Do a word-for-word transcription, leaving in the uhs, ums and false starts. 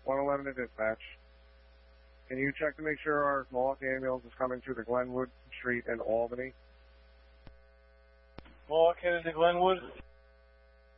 one eleven to dispatch. Can you check to make sure our Mohawk ambulance is coming to the Glenwood Street in Albany? Mohawk headed to Glenwood.